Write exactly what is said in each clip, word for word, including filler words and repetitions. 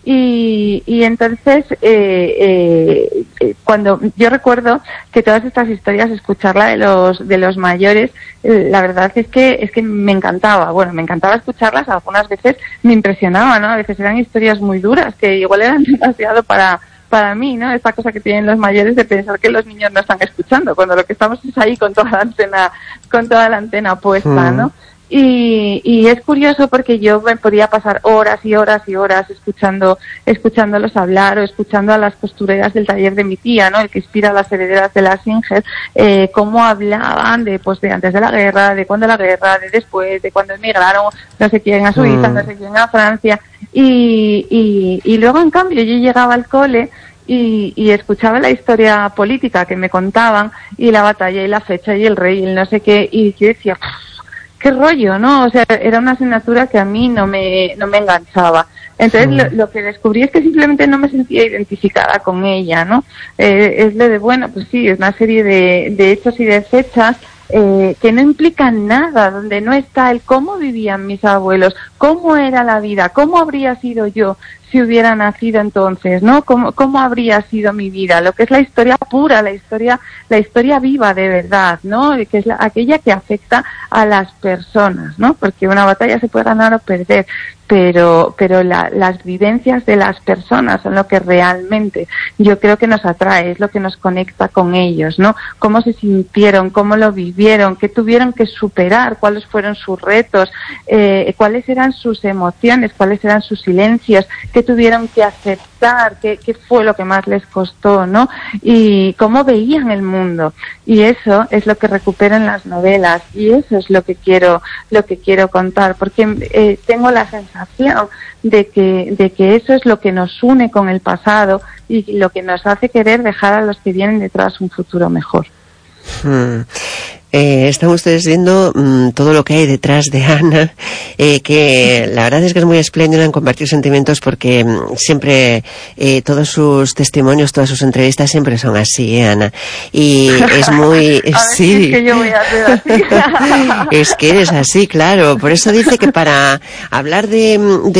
Y, y entonces, eh, eh, cuando yo recuerdo que todas estas historias, escucharla de los de los mayores, eh, la verdad es que es que me encantaba. Bueno, me encantaba escucharlas. Algunas veces me impresionaba, ¿no? A veces eran historias muy duras que igual eran demasiado para para mí, ¿no? Esta cosa que tienen los mayores de pensar que los niños no están escuchando, cuando lo que estamos es ahí con toda la antena, con toda la antena puesta, ¿no? Y, y es curioso porque yo me podía pasar horas y horas y horas escuchando, escuchándolos hablar o escuchando a las costureras del taller de mi tía, ¿no? El que inspira a las herederas de la Singer, eh, cómo hablaban de, pues, de antes de la guerra, de cuando la guerra, de después, de cuando emigraron, no sé quién a Suiza, mm. no sé quién a Francia. Y, y, y luego, en cambio, yo llegaba al cole Y, y escuchaba la historia política que me contaban, y la batalla y la fecha y el rey y el no sé qué, y yo decía, qué rollo, ¿no? O sea, era una asignatura que a mí no me no me enganchaba. Entonces sí. lo, lo que descubrí es que simplemente no me sentía identificada con ella, ¿no? Eh, es lo de, bueno, pues sí, es una serie de, de hechos y de fechas eh, que no implican nada, donde no está el cómo vivían mis abuelos, cómo era la vida, cómo habría sido yo si hubiera nacido entonces, ¿no? ¿Cómo, cómo habría sido mi vida? Lo que es la historia pura, la historia, la historia viva de verdad, ¿no? Que es la, aquella que afecta a las personas, ¿no? Porque una batalla se puede ganar o perder, pero, pero la, las vivencias de las personas son lo que realmente yo creo que nos atrae, es lo que nos conecta con ellos, ¿no? Cómo se sintieron, cómo lo vivieron, qué tuvieron que superar, cuáles fueron sus retos, eh, cuáles eran sus emociones, cuáles eran sus silencios, qué tuvieron que aceptar, qué, qué fue lo que más les costó, ¿no? Y cómo veían el mundo. Y eso es lo que recupero en las novelas, y eso es lo que quiero, lo que quiero contar, porque eh, tengo la sensación de que, de que eso es lo que nos une con el pasado y lo que nos hace querer dejar a los que vienen detrás un futuro mejor. Hmm. Eh, están ustedes viendo mmm, todo lo que hay detrás de Ana, eh, que la verdad es que es muy espléndida en compartir sentimientos, porque mmm, siempre eh, todos sus testimonios, todas sus entrevistas siempre son así, ¿eh, Ana? Y es muy... a sí. Es que yo voy a ser así. Es que eres así, claro. Por eso dice que para hablar de,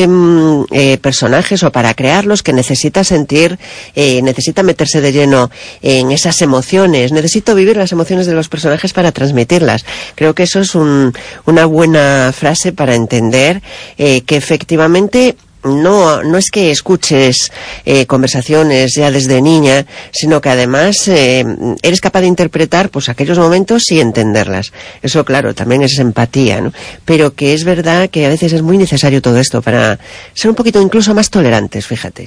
de eh, personajes o para crearlos, que necesita sentir, eh, necesita meterse de lleno en esas emociones. Necesito vivir las emociones de los personajes para transmitirlas. Creo que eso es un, una buena frase para entender eh, que efectivamente no no es que escuches eh, conversaciones ya desde niña, sino que además eh, eres capaz de interpretar pues aquellos momentos y entenderlas. Eso, claro, también es empatía, ¿no? Pero que es verdad que a veces es muy necesario todo esto para ser un poquito incluso más tolerantes, fíjate.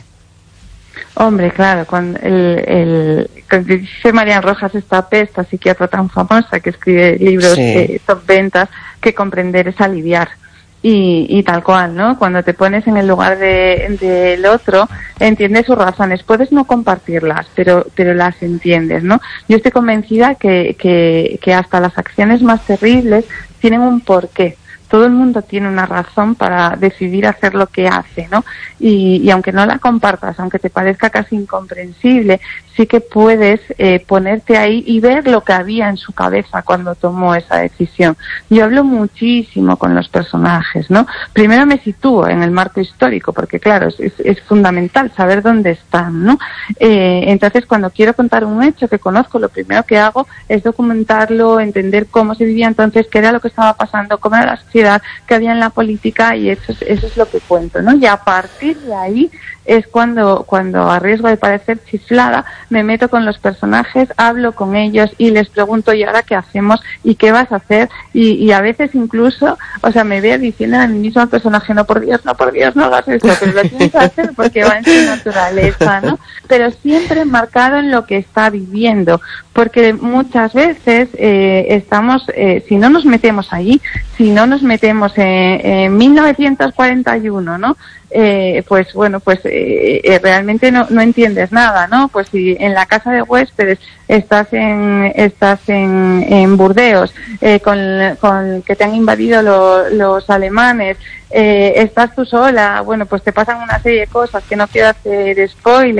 Hombre, claro, cuando el, el, cuando dice Marian Rojas, esta esta psiquiatra tan famosa que escribe libros sí. de top ventas, que comprender es aliviar. Y, y tal cual, ¿no? Cuando te pones en el lugar de, del otro, entiendes sus razones. Puedes no compartirlas, pero, pero las entiendes, ¿no? Yo estoy convencida que, que, que hasta las acciones más terribles tienen un porqué. Todo el mundo tiene una razón para decidir hacer lo que hace, ¿no? Y, y aunque no la compartas, aunque te parezca casi incomprensible, sí que puedes eh, ponerte ahí y ver lo que había en su cabeza cuando tomó esa decisión. Yo hablo muchísimo con los personajes, ¿no? Primero me sitúo en el marco histórico, porque claro, es, es fundamental saber dónde están, ¿no? Eh, entonces, cuando quiero contar un hecho que conozco, lo primero que hago es documentarlo, entender cómo se vivía entonces, qué era lo que estaba pasando, cómo era la sociedad, qué había en la política, y eso es, eso es lo que cuento, ¿no? Y a partir de ahí es cuando, cuando a riesgo de parecer chiflada, me meto con los personajes, hablo con ellos y les pregunto, ¿y ahora qué hacemos? ¿Y qué vas a hacer? Y, y a veces incluso, o sea, me veo diciendo al mismo personaje, no, por Dios, no, por Dios, no hagas esto, pero lo tienes que hacer porque va en su naturaleza, ¿no? Pero siempre marcado en lo que está viviendo, porque muchas veces eh, estamos, eh, si no nos metemos allí, si no nos metemos en, en mil novecientos cuarenta y uno, ¿no? Eh, pues bueno, pues eh, eh, realmente no, no entiendes nada, ¿no? Pues si en la casa de huéspedes estás en estás en, en Burdeos, eh, con, con que te han invadido lo, los alemanes, eh, estás tú sola, bueno, pues te pasan una serie de cosas que no quiero hacer spoilers,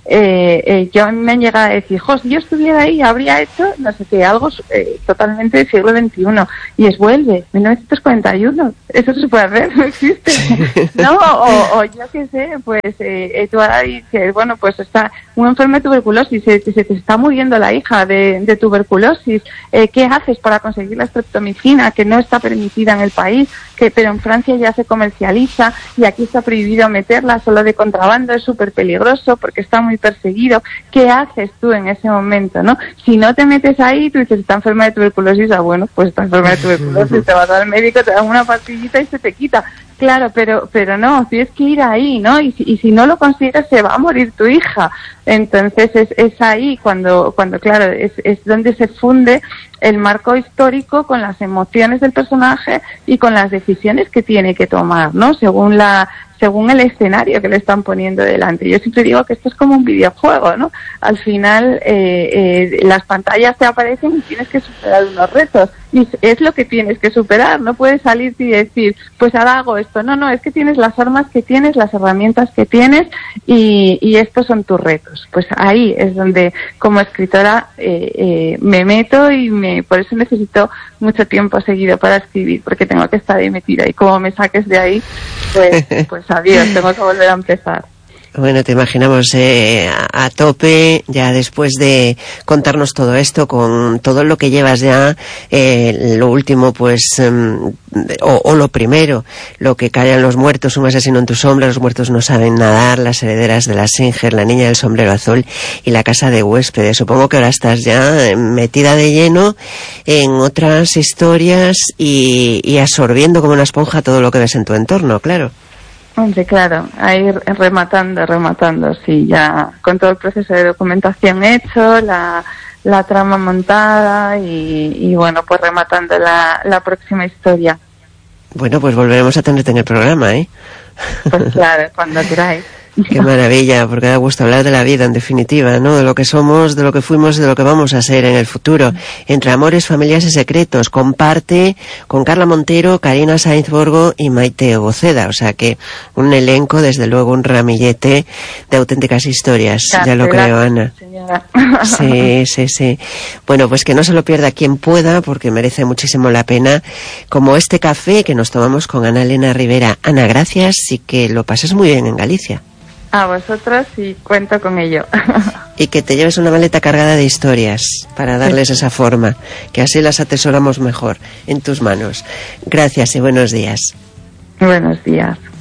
eh, eh, yo me han llegado a decir, jo, si yo estuviera ahí habría hecho, no sé qué, algo eh, totalmente del siglo veintiuno, y es vuelve, mil novecientos cuarenta y uno, eso se puede hacer, no existe, ¿no? O, o yo qué sé, pues eh, tú ahora dices, bueno, pues está un enfermo de tuberculosis, se, se te está muriendo la hija de, de tuberculosis, eh, ¿qué haces para conseguir la streptomicina, que no está permitida en el país, que pero en Francia ya se comercializa y aquí está prohibido meterla solo de contrabando, es súper peligroso porque está muy perseguido? ¿Qué haces tú en ese momento, no? Si no te metes ahí, tú dices, está enferma de tuberculosis, ah, bueno, pues está enferma de tuberculosis, te vas al médico, te dan una pastillita y se te quita. Claro, pero pero no, tienes que ir ahí, ¿no? Y si, y si no lo consigues, se va a morir tu hija. Entonces es, es ahí cuando, cuando claro, es, es donde se funde el marco histórico con las emociones del personaje y con las decisiones que tiene que tomar, ¿no? Según la según el escenario que le están poniendo delante. Yo siempre digo que esto es como un videojuego, ¿no? Al final eh, eh, las pantallas te aparecen y tienes que superar unos retos. Y es lo que tienes que superar, no puedes salirte y decir, pues ahora hago esto. No, no, es que tienes las armas que tienes, las herramientas que tienes y, y estos son tus retos. Pues ahí es donde como escritora eh, eh, me meto y me por eso necesito mucho tiempo seguido para escribir, porque tengo que estar ahí metida y como me saques de ahí, pues, pues adiós, tengo que volver a empezar. Bueno, te imaginamos eh, a, a tope ya después de contarnos todo esto, con todo lo que llevas ya, eh, lo último pues, um, o, o lo primero, lo que callan los muertos, un asesino en tu sombra, los muertos no saben nadar, las herederas de la Singer, la niña del sombrero azul y la casa de huéspedes. Supongo que ahora estás ya metida de lleno en otras historias y, y absorbiendo como una esponja todo lo que ves en tu entorno, claro. Hombre, claro, ahí rematando, rematando, sí, ya con todo el proceso de documentación hecho, la, la trama montada y, y bueno, pues rematando la, la próxima historia. Bueno, pues volveremos a tenerte en el programa, ¿eh? Pues claro, cuando queráis. Qué maravilla, porque da gusto hablar de la vida, en definitiva, ¿no? De lo que somos, de lo que fuimos y de lo que vamos a ser en el futuro. Entre amores, familias y secretos. Comparte con Carla Montero, Karina Sainz Borgo y Maite Boceda. O sea que un elenco, desde luego, un ramillete de auténticas historias. Gracias, ya lo creo, Ana. Señora. Sí, sí, sí. Bueno, pues que no se lo pierda quien pueda, porque merece muchísimo la pena. Como este café que nos tomamos con Ana Elena Rivera. Ana, gracias y que lo pases muy bien en Galicia. A vosotros y cuento con ello. Y que te lleves una maleta cargada de historias para darles esa forma, que así las atesoramos mejor en tus manos. Gracias y buenos días. Buenos días.